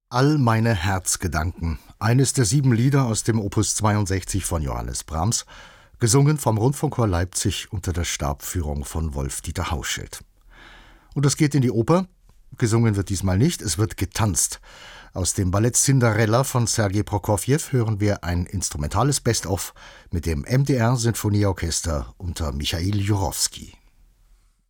All meine Herzgedanken, eines der 7 Lieder aus dem Opus 62 von Johannes Brahms, gesungen vom Rundfunkchor Leipzig unter der Stabführung von Wolf-Dieter Hauschild. Und es geht in die Oper. Gesungen wird diesmal nicht, es wird getanzt. Aus dem Ballett Cinderella von Sergei Prokofjew hören wir ein instrumentales Best-of mit dem MDR Sinfonieorchester unter Michail Jurowski.